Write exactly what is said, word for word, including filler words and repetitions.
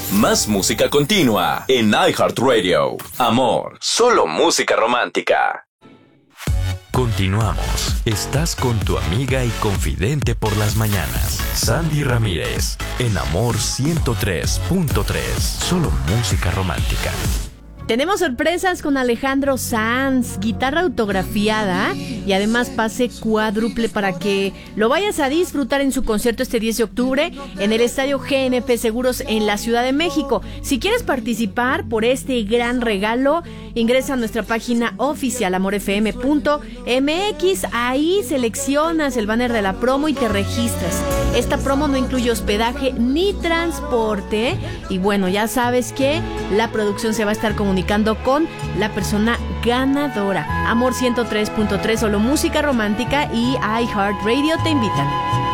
Más música continua en iHeartRadio. Amor, solo música romántica. Continuamos. Estás con tu amiga y confidente por las mañanas, Sandy Ramírez, en Amor ciento tres punto tres. Solo música romántica. Tenemos sorpresas con Alejandro Sanz, guitarra autografiada y además pase cuádruple para que lo vayas a disfrutar en su concierto este diez de octubre en el Estadio G N P Seguros en la Ciudad de México. Si quieres participar por este gran regalo, ingresa a nuestra página oficial amor f m punto m x. Ahí seleccionas el banner de la promo y te registras. Esta promo no incluye hospedaje ni transporte. Y bueno, ya sabes que la producción se va a estar comunicando con la persona ganadora. Amor ciento tres punto tres, solo música romántica y iHeartRadio te invitan.